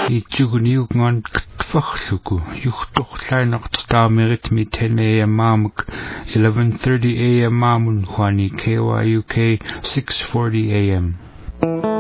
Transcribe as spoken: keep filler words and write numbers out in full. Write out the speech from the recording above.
itjuguniuk ngan ktfachluku yuhtoqlainaqtamerit mi ten a m mamuk eleven thirty a m mamun khwani K Y U K six forty a m